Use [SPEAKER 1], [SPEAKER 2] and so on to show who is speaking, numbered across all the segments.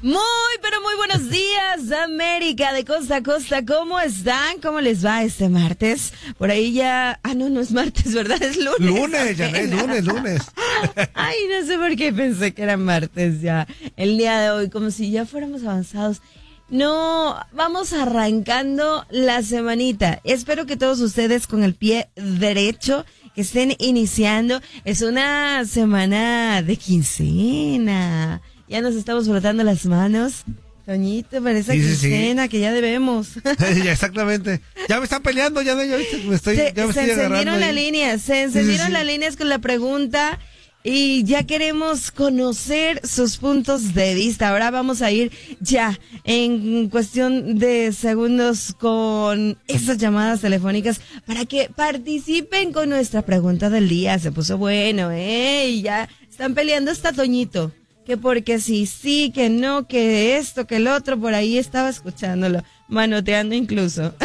[SPEAKER 1] Muy, pero muy buenos días, América, de costa a costa. ¿Cómo están? ¿Cómo les va este martes? Por ahí ya... no es martes, ¿verdad? Es lunes.
[SPEAKER 2] Lunes, Janet, lunes.
[SPEAKER 1] Ay, no sé por qué pensé que era martes ya. El día de hoy, como si ya fuéramos avanzados. No, vamos arrancando la semanita. Espero que todos ustedes con el pie derecho, que estén iniciando. Es una semana de quincena. Ya nos estamos frotando las manos. Toñito, para esa quincena que ya debemos.
[SPEAKER 2] Ya, exactamente. Ya me están peleando, ya me estoy agarrando. Se
[SPEAKER 1] encendieron las líneas con la pregunta y ya queremos conocer sus puntos de vista. Ahora vamos a ir ya en cuestión de segundos con esas llamadas telefónicas para que participen con nuestra pregunta del día. Se puso bueno, y ya están peleando hasta Toñito. Que porque sí, que no, que esto, que el otro, por ahí estaba escuchándolo, manoteando incluso.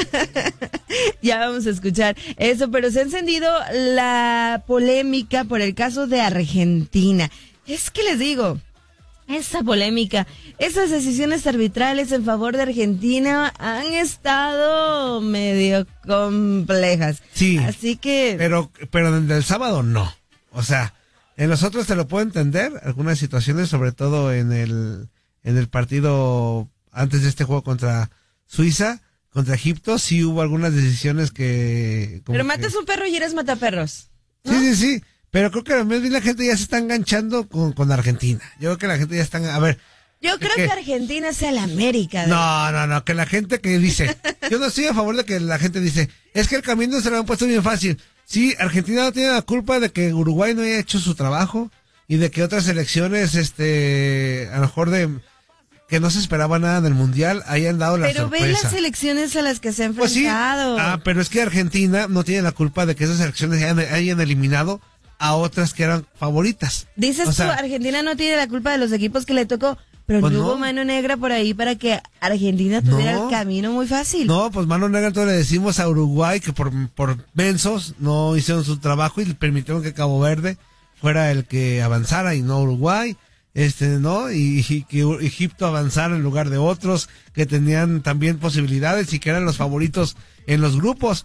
[SPEAKER 1] Ya vamos a escuchar eso, pero se ha encendido la polémica por el caso de Argentina. Es que les digo, esa polémica, esas decisiones arbitrales en favor de Argentina han estado medio complejas.
[SPEAKER 2] Sí,
[SPEAKER 1] así que...
[SPEAKER 2] Pero desde el sábado no, o sea... En los otros te lo puedo entender, algunas situaciones, sobre todo en el partido antes de este juego contra Suiza, contra Egipto, sí hubo algunas decisiones que...
[SPEAKER 1] Pero matas un perro y eres mataperros, ¿no?
[SPEAKER 2] Sí, pero creo que más bien la gente ya se está enganchando con Argentina. Yo creo que la gente ya está... A ver...
[SPEAKER 1] Yo creo que Argentina sea la América.
[SPEAKER 2] No, que la gente que dice... Yo no estoy a favor de que la gente dice, es que el camino se lo han puesto bien fácil. Sí, Argentina no tiene la culpa de que Uruguay no haya hecho su trabajo y de que otras selecciones, a lo mejor que no se esperaba nada del Mundial, hayan dado la sorpresa.
[SPEAKER 1] Pero ve las selecciones a las que se ha enfrentado.
[SPEAKER 2] Pues sí, pero es que Argentina no tiene la culpa de que esas selecciones hayan eliminado a otras que eran favoritas.
[SPEAKER 1] Dices tú, Argentina no tiene la culpa de los equipos que le tocó, pero pues no hubo mano negra por ahí para que Argentina tuviera el camino muy fácil.
[SPEAKER 2] No, pues mano negra entonces le decimos a Uruguay que por mensos no hicieron su trabajo y le permitieron que Cabo Verde fuera el que avanzara y no Uruguay, ¿no? Y que Egipto avanzara en lugar de otros que tenían también posibilidades y que eran los favoritos en los grupos.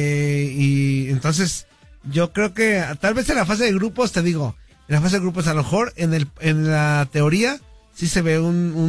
[SPEAKER 2] Y entonces yo creo que tal vez en la fase de grupos, te digo, en la fase de grupos a lo mejor en la teoría sí se ve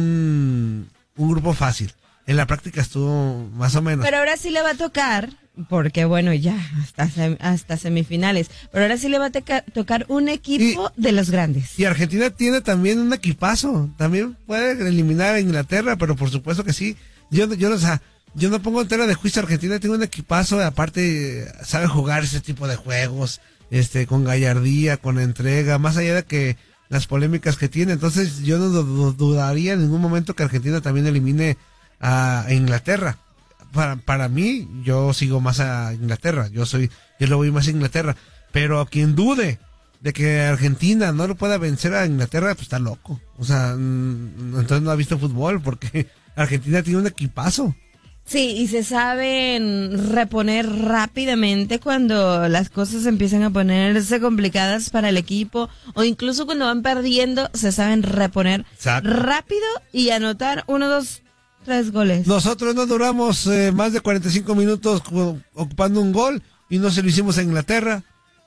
[SPEAKER 2] un grupo fácil. En la práctica estuvo más o menos.
[SPEAKER 1] Pero ahora sí le va a tocar, porque bueno, ya hasta semifinales, pero ahora sí le va a tocar un equipo de los grandes.
[SPEAKER 2] Y Argentina tiene también un equipazo. También puede eliminar a Inglaterra, pero por supuesto que sí. Yo no pongo en tela de juicio a Argentina, tiene un equipazo, aparte sabe jugar ese tipo de juegos, con gallardía, con entrega, más allá de que las polémicas que tiene. Entonces yo no dudaría en ningún momento que Argentina también elimine a Inglaterra. Para mí, yo sigo más a Inglaterra, yo lo voy más a Inglaterra, pero quien dude de que Argentina no lo pueda vencer a Inglaterra, pues está loco. O sea, entonces no ha visto fútbol, porque Argentina tiene un equipazo.
[SPEAKER 1] Sí, y se saben reponer rápidamente cuando las cosas empiezan a ponerse complicadas para el equipo, o incluso cuando van perdiendo, se saben reponer rápido y anotar 1, 2, 3 goles.
[SPEAKER 2] Nosotros no duramos más de 45 minutos ocupando un gol y no se lo hicimos a Inglaterra.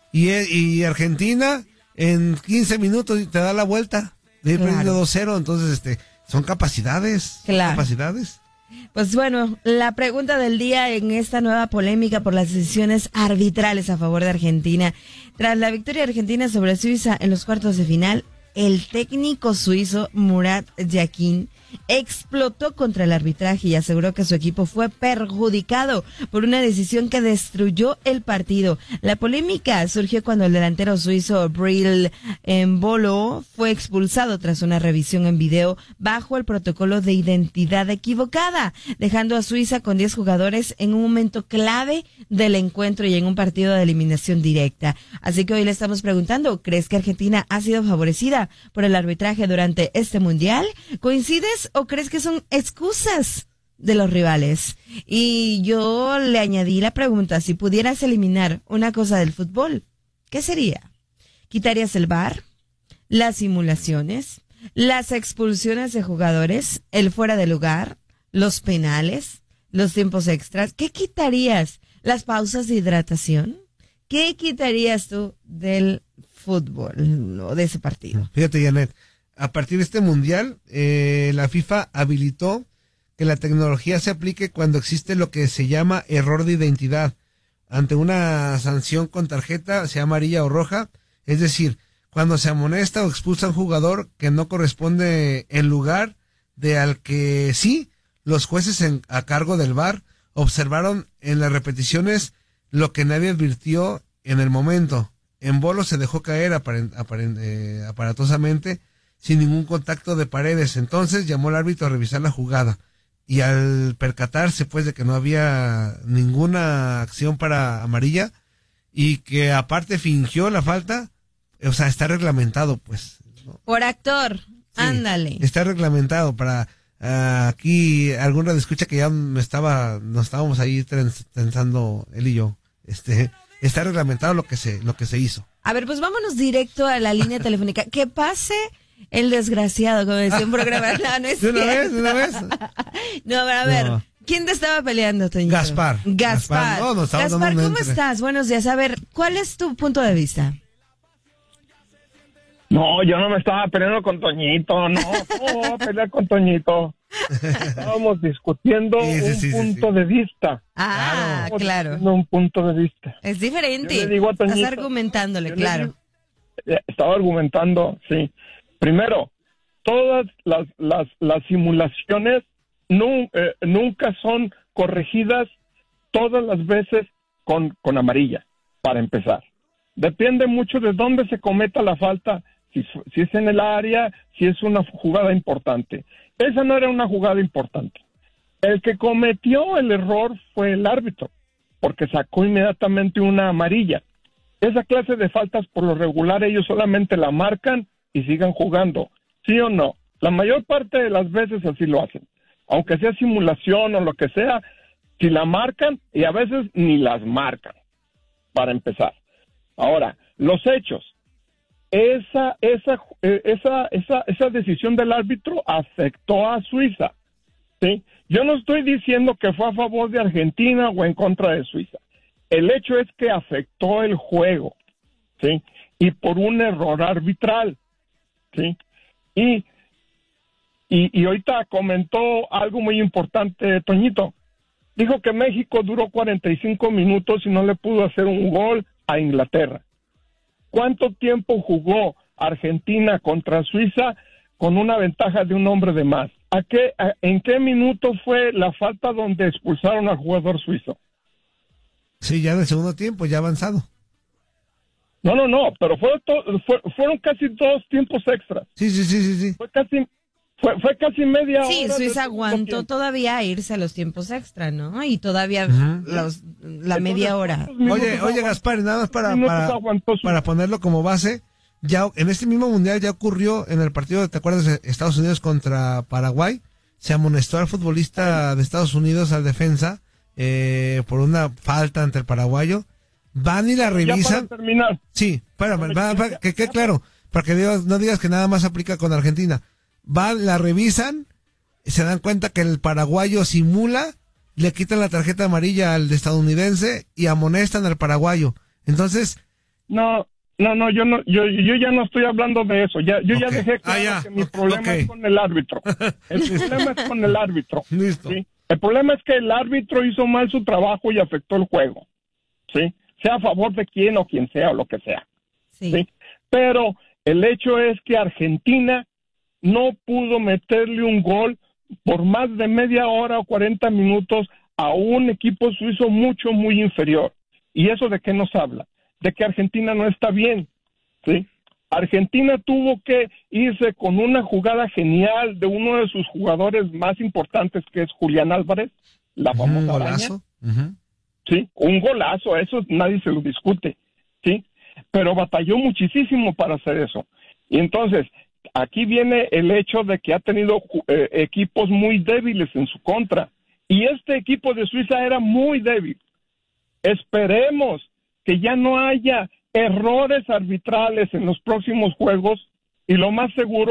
[SPEAKER 2] Y Argentina en 15 minutos te da la vuelta de ir perdiendo 2-0, entonces son capacidades.
[SPEAKER 1] Claro.
[SPEAKER 2] Capacidades.
[SPEAKER 1] Pues bueno, la pregunta del día en esta nueva polémica por las decisiones arbitrales a favor de Argentina. Tras la victoria argentina sobre Suiza en los cuartos de final, el técnico suizo Murat Yakin explotó contra el arbitraje y aseguró que su equipo fue perjudicado por una decisión que destruyó el partido. La polémica surgió cuando el delantero suizo Bril Embolo fue expulsado tras una revisión en video bajo el protocolo de identidad equivocada, dejando a Suiza con 10 jugadores en un momento clave del encuentro y en un partido de eliminación directa. Así que hoy le estamos preguntando, ¿crees que Argentina ha sido favorecida por el arbitraje durante este mundial? ¿Coincides o crees que son excusas de los rivales? Y yo le añadí la pregunta, si pudieras eliminar una cosa del fútbol, ¿qué sería? ¿Quitarías el VAR? ¿Las simulaciones? las expulsiones de jugadores, el fuera de lugar, los penales, los tiempos extras. ¿Qué quitarías? ¿Las pausas de hidratación? ¿Qué quitarías tú del fútbol o de ese partido?
[SPEAKER 2] Fíjate, Janet, a partir de este mundial, la FIFA habilitó que la tecnología se aplique cuando existe lo que se llama error de identidad. Ante una sanción con tarjeta, sea amarilla o roja, es decir, cuando se amonesta o expulsa a un jugador que no corresponde en lugar de al que sí, los jueces a cargo del VAR observaron en las repeticiones lo que nadie advirtió en el momento. En bolo se dejó caer aparatosamente sin ningún contacto de paredes. Entonces llamó al árbitro a revisar la jugada. Y al percatarse pues de que no había ninguna acción para amarilla y que aparte fingió la falta, o sea, está reglamentado pues, ¿no?
[SPEAKER 1] Por actor, sí, ándale.
[SPEAKER 2] Está reglamentado para aquí algún radio escucha que ya nos estábamos ahí tensando él y yo. Está reglamentado lo que se hizo.
[SPEAKER 1] A ver, pues vámonos directo a la línea telefónica. Que pase el desgraciado, como decía un programa. No, no es
[SPEAKER 2] ¿De una vez?
[SPEAKER 1] No, a ver, no. ¿Quién te estaba peleando, Toñito?
[SPEAKER 2] Gaspar.
[SPEAKER 1] Gaspar, ¿cómo estás? Buenos días. A ver, ¿cuál es tu punto de vista?
[SPEAKER 3] No, yo no me estaba peleando con Toñito, no voy a pelear con Toñito. Estábamos discutiendo un punto de vista.
[SPEAKER 1] Ah, claro.
[SPEAKER 3] Un punto de vista.
[SPEAKER 1] Es diferente.
[SPEAKER 3] Yo le digo a Toñito,
[SPEAKER 1] estás argumentándole, claro.
[SPEAKER 3] Estaba argumentando, sí. Primero, todas las simulaciones nunca son corregidas todas las veces con amarilla, para empezar. Depende mucho de dónde se cometa la falta, si es en el área, si es una jugada importante. Esa no era una jugada importante. El que cometió el error fue el árbitro, porque sacó inmediatamente una amarilla. Esa clase de faltas, por lo regular, ellos solamente la marcan y sigan jugando, ¿sí o no? La mayor parte de las veces así lo hacen. Aunque sea simulación o lo que sea, si la marcan, y a veces ni las marcan, para empezar. Ahora, los hechos. Esa decisión del árbitro afectó a Suiza, ¿sí? Yo no estoy diciendo que fue a favor de Argentina o en contra de Suiza. El hecho es que afectó el juego, ¿sí? Y por un error arbitral, ¿sí? Y ahorita comentó algo muy importante, Toñito. Dijo que México duró 45 minutos y no le pudo hacer un gol a Inglaterra. ¿Cuánto tiempo jugó Argentina contra Suiza con una ventaja de un hombre de más? ¿En qué minuto fue la falta donde expulsaron al jugador suizo?
[SPEAKER 2] Sí, ya en el segundo tiempo, ya avanzado.
[SPEAKER 3] No, pero fueron casi 2 tiempos extras.
[SPEAKER 2] Sí.
[SPEAKER 3] Fue casi media hora.
[SPEAKER 1] Sí, Suiza aguantó todavía a irse a los tiempos extra, ¿no? Y todavía la media hora.
[SPEAKER 2] Oye, Gaspar, nada más para ponerlo como base, ya en este mismo mundial ya ocurrió en el partido, ¿te acuerdas? De Estados Unidos contra Paraguay, se amonestó al futbolista de Estados Unidos, al defensa, por una falta ante el paraguayo. Van y la revisan.
[SPEAKER 3] Ya para terminar.
[SPEAKER 2] Sí, para que quede claro, para que no digas que nada más aplica con Argentina. Van, la revisan, se dan cuenta que el paraguayo simula, le quitan la tarjeta amarilla al estadounidense y amonestan al paraguayo. Entonces,
[SPEAKER 3] yo ya no estoy hablando de eso. Ya dejé claro que mi problema es con el árbitro. El problema es con el árbitro.
[SPEAKER 2] Listo.
[SPEAKER 3] ¿Sí? El problema es que el árbitro hizo mal su trabajo y afectó el juego. ¿Sí? Sea a favor de quien o quien sea o lo que sea. ¿Sí? Pero el hecho es que Argentina no pudo meterle un gol por más de media hora o 40 minutos a un equipo suizo muy inferior. ¿Y eso de qué nos habla? De que Argentina no está bien, ¿sí? Argentina tuvo que irse con una jugada genial de uno de sus jugadores más importantes, que es Julián Álvarez, la famosa
[SPEAKER 2] golazo.
[SPEAKER 3] Sí, un golazo, eso nadie se lo discute, ¿sí? Pero batalló muchísimo para hacer eso. Y entonces, aquí viene el hecho de que ha tenido equipos muy débiles en su contra. Y este equipo de Suiza era muy débil. Esperemos que ya no haya errores arbitrales en los próximos juegos y lo más seguro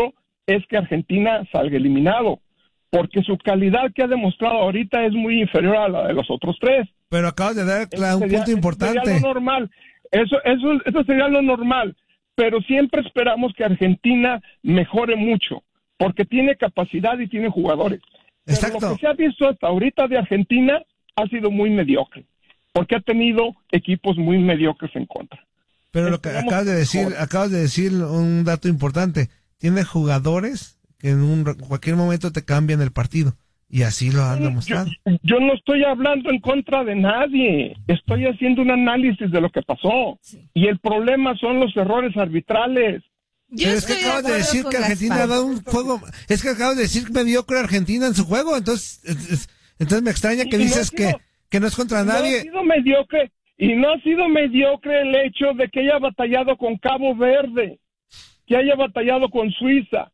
[SPEAKER 3] es que Argentina salga eliminado, porque su calidad que ha demostrado ahorita es muy inferior a la de los otros tres.
[SPEAKER 2] Pero acabas de dar un punto importante.
[SPEAKER 3] Sería lo normal. Eso sería lo normal. Pero siempre esperamos que Argentina mejore mucho, porque tiene capacidad y tiene jugadores.
[SPEAKER 2] Exacto.
[SPEAKER 3] Pero lo que se ha visto hasta ahorita de Argentina ha sido muy mediocre, porque ha tenido equipos muy mediocres en contra.
[SPEAKER 2] Pero lo que acabas de decir un dato importante. Tiene jugadores que en cualquier momento te cambian el partido. Y así lo han demostrado.
[SPEAKER 3] Yo no estoy hablando en contra de nadie. Estoy haciendo un análisis de lo que pasó. Sí. Y el problema son los errores arbitrales.
[SPEAKER 2] Pero es que acabas de decir que Argentina ha dado un juego. Es que acabas de decir mediocre Argentina en su juego. Entonces me extraña que dices que no es contra nadie.
[SPEAKER 3] No ha sido mediocre. Y no ha sido mediocre el hecho de que haya batallado con Cabo Verde, que haya batallado con Suiza.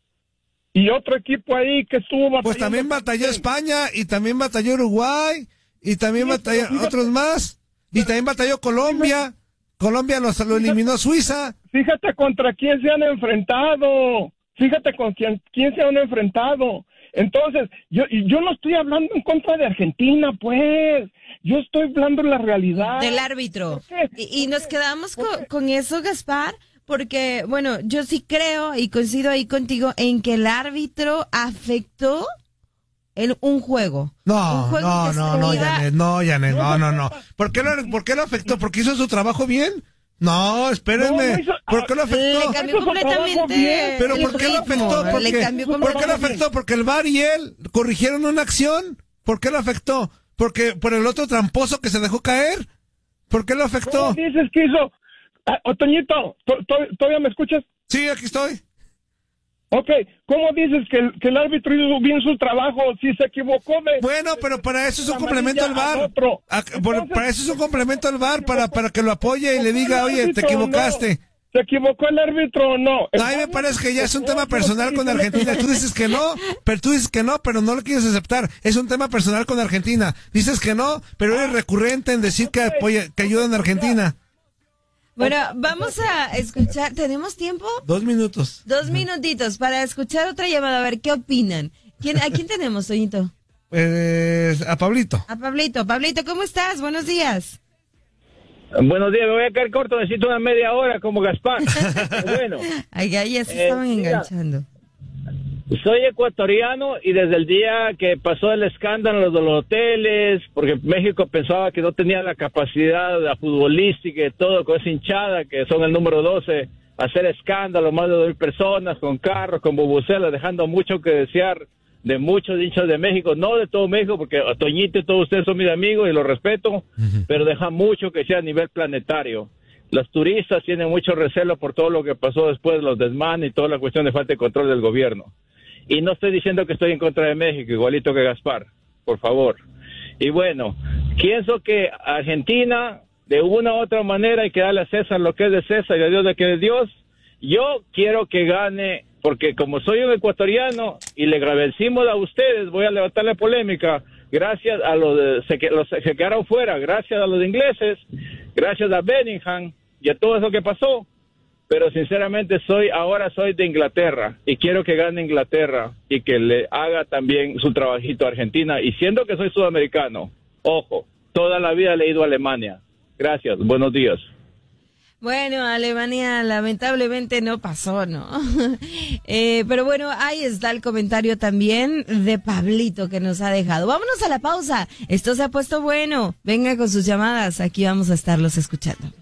[SPEAKER 3] Y otro equipo ahí que estuvo batallando.
[SPEAKER 2] Pues también batalló España, y también batalló Uruguay, y también batalló otros más, y también batalló Colombia. Colombia lo eliminó Suiza.
[SPEAKER 3] Fíjate contra quién se han enfrentado. Fíjate con quién se han enfrentado. Entonces, yo no estoy hablando en contra de Argentina, pues. Yo estoy hablando de la realidad.
[SPEAKER 1] Del árbitro. Y nos quedamos con eso, Gaspar. Porque, bueno, yo sí creo y coincido ahí contigo en que el árbitro afectó un juego.
[SPEAKER 2] No, Janet. ¿Por qué lo afectó? ¿Porque hizo su trabajo bien? No, espérenme. ¿Por qué lo afectó?
[SPEAKER 1] Le cambió completamente.
[SPEAKER 2] ¿Pero por qué lo afectó? ¿Por qué lo afectó? ¿Porque el VAR y él corrigieron una acción? ¿Por qué lo afectó? ¿Porque por el otro tramposo que se dejó caer? ¿Por qué lo afectó?
[SPEAKER 3] ¿Cómo dices que hizo? Toñito, ¿todavía me escuchas?
[SPEAKER 2] Sí, aquí estoy.
[SPEAKER 3] Ok, ¿cómo dices que el árbitro hizo bien su trabajo si se equivocó
[SPEAKER 2] Bueno, pero para eso es un complemento al VAR. Para eso es un complemento al VAR, para que lo apoye y le diga, oye, te equivocaste.
[SPEAKER 3] No. ¿Se equivocó el árbitro o no?
[SPEAKER 2] A mí me parece que ya es un tema personal con Argentina. Tú dices que no, pero no lo quieres aceptar. Es un tema personal con Argentina. Dices que no, pero eres recurrente en decir que ayudan a Argentina.
[SPEAKER 1] Bueno, vamos a escuchar, ¿tenemos tiempo?
[SPEAKER 2] 2 minutos.
[SPEAKER 1] 2 minutitos para escuchar otra llamada, a ver qué opinan. ¿A quién tenemos, Toñito?
[SPEAKER 2] A Pablito.
[SPEAKER 1] Pablito, ¿cómo estás? Buenos días.
[SPEAKER 4] Buenos días, me voy a quedar corto, necesito una media hora como Gaspar. Bueno.
[SPEAKER 1] Ay, ya se estaban enganchando.
[SPEAKER 4] Soy ecuatoriano y desde el día que pasó el escándalo de los hoteles, porque México pensaba que no tenía la capacidad la futbolística y todo con esa hinchada que son el número 12, hacer escándalo, más de 2,000 personas con carros, con bubucelas, dejando mucho que desear de muchos hinchas de México, no de todo México, porque Toñito y todos ustedes son mis amigos y los respeto, pero deja mucho que sea a nivel planetario. Los turistas tienen mucho recelo por todo lo que pasó después, los desmanes y toda la cuestión de falta de control del gobierno. Y no estoy diciendo que estoy en contra de México, igualito que Gaspar, por favor. Y bueno, pienso que Argentina, de una u otra manera, hay que darle a César lo que es de César y a Dios lo que es de Dios. Yo quiero que gane, porque como soy un ecuatoriano y le agradecimos a ustedes, voy a levantar la polémica, gracias a los se quedaron fuera, gracias a los ingleses, gracias a Bellingham y a todo eso que pasó. Pero sinceramente ahora soy de Inglaterra y quiero que gane Inglaterra y que le haga también su trabajito a Argentina. Y siendo que soy sudamericano, ojo, toda la vida he ido a Alemania. Gracias, buenos días.
[SPEAKER 1] Bueno, Alemania lamentablemente no pasó, ¿no? Pero bueno, ahí está el comentario también de Pablito que nos ha dejado. Vámonos a la pausa. Esto se ha puesto bueno. Venga con sus llamadas. Aquí vamos a estarlos escuchando.